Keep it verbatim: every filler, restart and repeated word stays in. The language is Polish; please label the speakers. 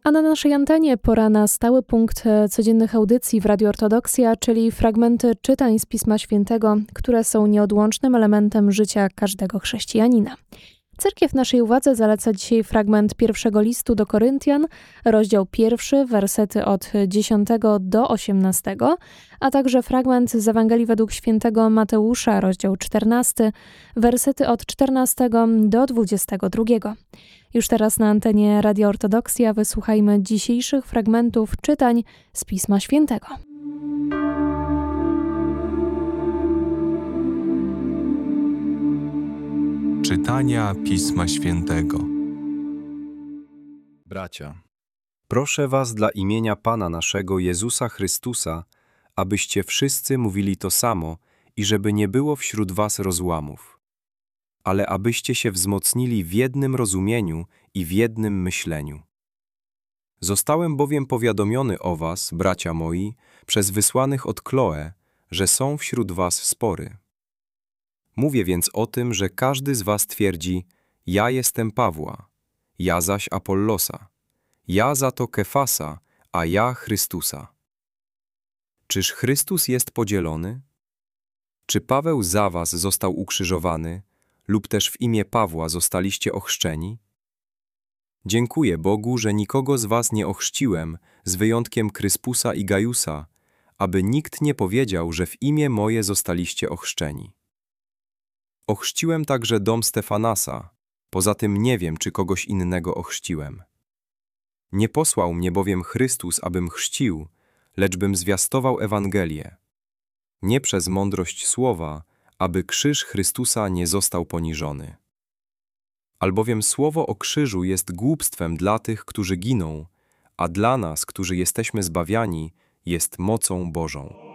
Speaker 1: A na naszej antenie pora na stały punkt codziennych audycji w Radiu Ortodoksja, czyli fragmenty czytań z Pisma Świętego, które są nieodłącznym elementem życia każdego chrześcijanina. Cerkiew naszej uwadze zaleca dzisiaj fragment pierwszego listu do Koryntian, rozdział pierwszy, wersety od dziesiątego do osiemnastego, a także fragment z Ewangelii według świętego Mateusza, rozdział czternasty, wersety od czternastego do dwudziestego drugiego. Już teraz na antenie Radia Ortodoksja wysłuchajmy dzisiejszych fragmentów czytań z Pisma Świętego.
Speaker 2: Czytania Pisma Świętego.
Speaker 3: Bracia, proszę was dla imienia Pana naszego Jezusa Chrystusa, abyście wszyscy mówili to samo i żeby nie było wśród was rozłamów, ale abyście się wzmocnili w jednym rozumieniu i w jednym myśleniu. Zostałem bowiem powiadomiony o was, bracia moi, przez wysłanych od Chloe, że są wśród was spory. Mówię więc o tym, że każdy z was twierdzi: ja jestem Pawła, ja zaś Apollosa, ja za to Kefasa, a ja Chrystusa. Czyż Chrystus jest podzielony? Czy Paweł za was został ukrzyżowany, lub też w imię Pawła zostaliście ochrzczeni? Dziękuję Bogu, że nikogo z was nie ochrzciłem, z wyjątkiem Kryspusa i Gajusa, aby nikt nie powiedział, że w imię moje zostaliście ochrzczeni. Ochrzciłem także dom Stefanasa, poza tym nie wiem, czy kogoś innego ochrzciłem. Nie posłał mnie bowiem Chrystus, abym chrzcił, lecz bym zwiastował Ewangelię. Nie przez mądrość słowa, aby krzyż Chrystusa nie został poniżony. Albowiem słowo o krzyżu jest głupstwem dla tych, którzy giną, a dla nas, którzy jesteśmy zbawiani, jest mocą Bożą.